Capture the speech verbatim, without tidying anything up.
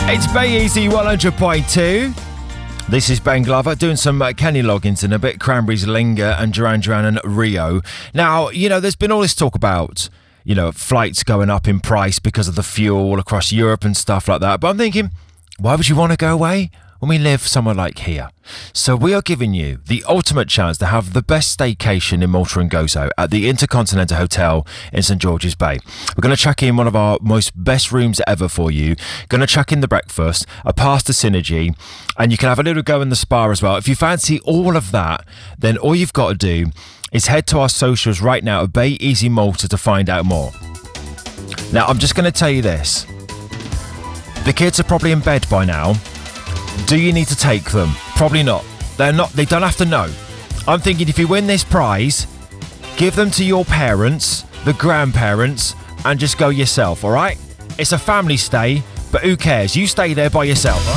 It's Bay Easy one hundred point two. This is Ben Glover doing some uh, Kenny Loggins in a bit, Cranberries Linger and Duran Duran and Rio. Now, you know, there's been all this talk about, you know, flights going up in price because of the fuel across Europe and stuff like that. But I'm thinking, why would you want to go away when we live somewhere like here? So we are giving you the ultimate chance to have the best staycation in Malta and Gozo at the Intercontinental Hotel in St George's Bay. We're going to chuck in one of our most best rooms ever for you. Going to chuck in the breakfast, a pasta synergy, and you can have a little go in the spa as well. If you fancy all of that, then all you've got to do is head to our socials right now at Bay Easy Malta to find out more. Now, I'm just going to tell you this. The kids are probably in bed by now. Do you need to take them? Probably not. They're not. They don't have to know. I'm thinking if you win this prize, give them to your parents, the grandparents, and just go yourself, all right? It's a family stay, but who cares? You stay there by yourself, all right?